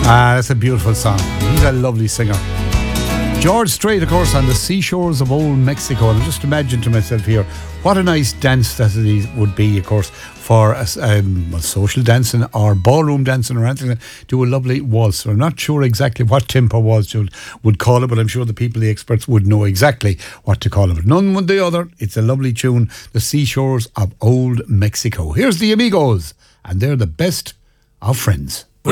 That's a beautiful song. He's a lovely singer. George Strait, of course, on the seashores of old Mexico. And I just imagine to myself here, what a nice dance that it would be, of course, for social dancing or ballroom dancing or anything. Do a lovely waltz. I'm not sure exactly what tempo waltz you would call it, but I'm sure the people, the experts, would know exactly what to call it. But none with the other. It's a lovely tune, The Seashores of Old Mexico. Here's the Amigos, and they're the best of friends.